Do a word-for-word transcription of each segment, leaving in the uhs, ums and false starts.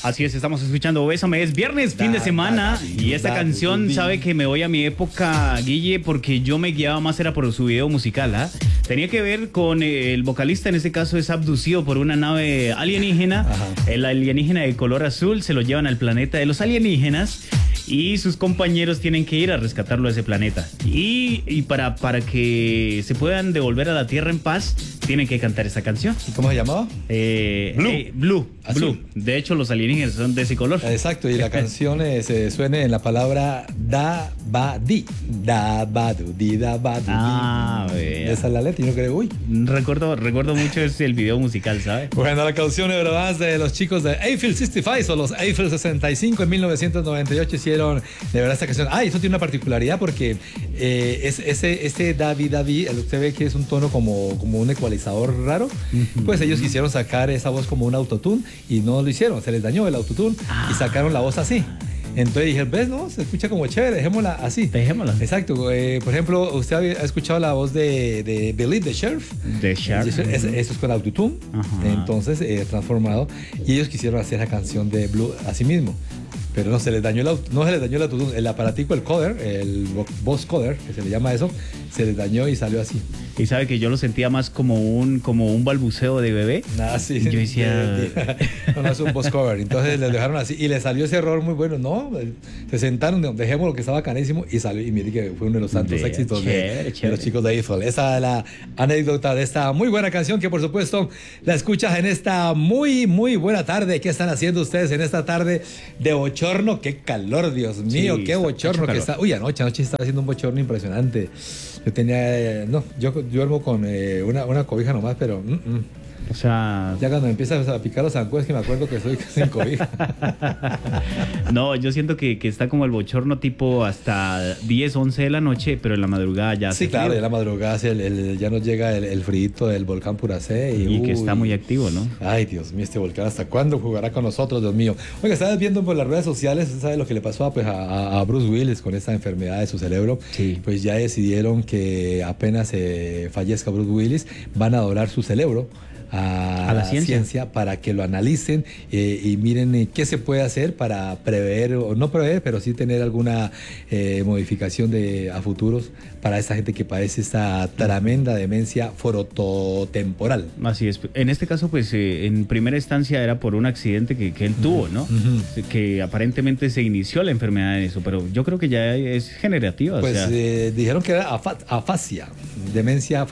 Así es, estamos escuchando Bésame. Es viernes, fin de semana. Y esta canción sabe que me voy a mi época, Guille, porque yo me guiaba más era por su video musical, ¿ah? Tenía que ver con el vocalista, en este caso es abducido por una nave alienígena. Ajá. El alienígena de color azul se lo llevan al planeta de los alienígenas y sus compañeros tienen que ir a rescatarlo de ese planeta. Y, y para, para que se puedan devolver a la Tierra en paz, tienen que cantar esta canción. ¿Y cómo se llamaba? Eh, Blue. Eh, Blue. Blue. De hecho, los alienígenas son de ese color. Exacto, y la canción eh, se suena en la palabra da, ba, di. Da, ba, du, di, da, ba, du, ah, di. Esa es la letra y no creo, uy. Recuerdo, recuerdo mucho ese, el video musical, ¿sabes? Bueno, la canción de verdad de los chicos de Eiffel sesenta y cinco o los Eiffel sesenta y cinco en mil novecientos noventa y ocho hicieron de verdad esta canción. Ah, y eso tiene una particularidad porque eh, es, ese, ese Davi Davi, usted ve que es un tono como, como un ecualizador raro. Uh-huh. Pues ellos quisieron sacar esa voz como un autotune y no lo hicieron, se les dañó el autotune ah. y sacaron la voz así. Entonces dije, ¿ves? No, se escucha como chévere, dejémosla así. Dejémosla. Exacto. Eh, por ejemplo, usted ha escuchado la voz de, de Believe the Sheriff. The Sheriff. Eso, es, eso es con autotune. Uh-huh. Entonces, eh, transformado. Y ellos quisieron hacer la canción de Blue así mismo. Pero no se les dañó el auto, no se les dañó el autotune, el aparatico, el coder, el voice coder, que se le llama eso, se les dañó y salió así. Y sabe que yo lo sentía más como un, como un balbuceo de bebé. Ah, sí. Yo decía... no, no es un voice cover. Entonces les dejaron así y les salió ese error muy bueno. No, se sentaron, dejemos lo que estaba canísimo y salió. Y mire que fue uno de los tantos de, éxitos chévere, de, chévere. de los chicos de Eiffel. Esa es la anécdota de esta muy buena canción que por supuesto la escuchas en esta muy, muy buena tarde. ¿Qué están haciendo ustedes en esta tarde de bochorno? ¡Qué calor, Dios mío! Sí, ¡qué bochorno que está! Uy, anoche, anoche estaba haciendo un bochorno impresionante. Yo tenía... Eh, no, yo, yo duermo con eh, una, una cobija nomás, pero... Mm, mm. O sea... Ya cuando me empiezas a picar los zancudos que me acuerdo que estoy sin cobija. No, yo siento que, que está como el bochorno tipo hasta diez, once de la noche, pero en la madrugada ya Sí, claro, frío. En la madrugada el, el, ya nos llega el, el frío del volcán Puracé. Y, y uy, que está muy activo, ¿no? Ay, Dios mío, este volcán, ¿hasta cuándo jugará con nosotros, Dios mío? Oiga, estabas viendo por las redes sociales, ¿sabes lo que le pasó a, pues, a, a Bruce Willis con esta enfermedad de su cerebro? Sí. Pues ya decidieron que apenas eh, fallezca Bruce Willis, van a donar su cerebro a, a la, la ciencia. ciencia para que lo analicen eh, y miren eh, qué se puede hacer para prever, o no prever, pero sí tener alguna eh, modificación de, a futuros para esta gente que padece esta tremenda demencia frontotemporal. Así es. En este caso, pues eh, en primera instancia era por un accidente que, que él uh-huh. tuvo, ¿no? Uh-huh. Que aparentemente se inició la enfermedad en eso, pero yo creo que ya es generativa. Pues o sea... eh, dijeron que era afa afasia, demencia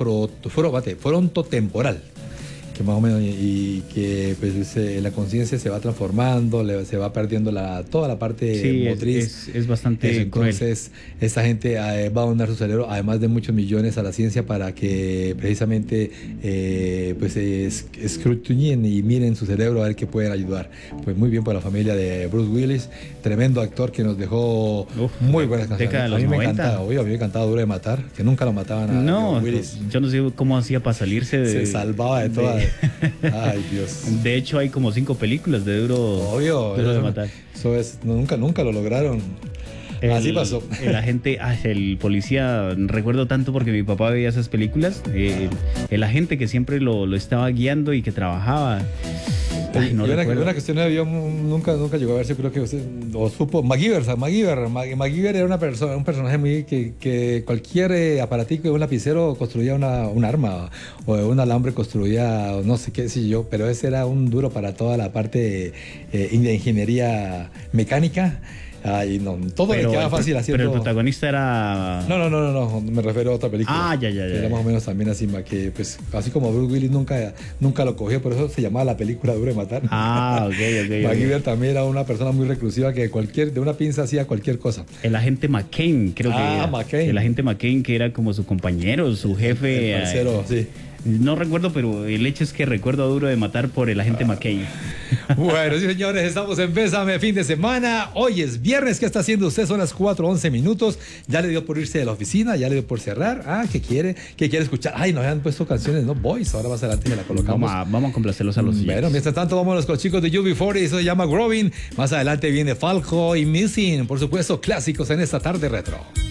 frontotemporal. Que más o menos, y, y que pues eh, la conciencia se va transformando, le, se va perdiendo la, toda la parte sí, motriz. Es, es, es bastante Eso, entonces, cruel. Esta gente eh, va a donar su cerebro, además de muchos millones a la ciencia para que precisamente eh, pues es, escrutinien y miren su cerebro a ver qué pueden ayudar. Pues muy bien por la familia de Bruce Willis, tremendo actor que nos dejó Uf, muy buenas canciones. De a mí me noventa. encantaba, oye, a mí me encantaba Duro de Matar, que nunca lo mataban a no, Willis. Yo no sé cómo hacía para salirse de... Se salvaba de todas. Ay, Dios. De hecho, hay como cinco películas de Duro, Obvio, duro eso, de Matar. Eso es, nunca, nunca lo lograron. El, Así pasó. El agente, ah, el policía, recuerdo tanto porque mi papá veía esas películas. Eh, el, el agente que siempre lo, lo estaba guiando y que trabajaba. Ay, no una, una cuestión de avión nunca, nunca llegó a verse, creo que usted o supo. MacGyver, MacGyver, MacGyver era una persona, un personaje muy que, que cualquier eh, aparatico de un lapicero construía una, un arma o de un alambre construía no sé qué sé yo, pero ese era un duro para toda la parte eh, de ingeniería mecánica. Ay, no, todo pero, le quedaba fácil haciendo. Pero el protagonista era... No, no, no, no, no, me refiero a otra película. Ah, ya, ya, ya. Que era más o menos también así, que pues así como Bruce Willis nunca, nunca lo cogió, por eso se llamaba la película Duro de Matar. Ah, ok, ok. MacGyver okay. también era una persona muy reclusiva que cualquier, de una pinza hacía cualquier cosa. El agente McCain, creo ah, que era. McCain. El agente McCain, que era como su compañero, su jefe. El parcero, sí. No recuerdo, pero el hecho es que recuerdo a Duro de Matar por el agente ah. McCain. Bueno, sí, señores, estamos en Bésame fin de semana. Hoy es viernes. ¿Qué está haciendo usted? Son las cuatro once minutos. Ya le dio por irse de la oficina, ya le dio por cerrar. Ah, ¿qué quiere? ¿Qué quiere escuchar? Ay, nos habían puesto canciones, ¿no? Boys. Ahora más adelante me la colocamos. Vamos a, vamos a complacerlos a los siguientes. Bueno, mientras tanto, vámonos con los chicos de U B cuarenta. Eso se llama Groving. Más adelante viene Falco y Missing. Por supuesto, clásicos en esta tarde retro.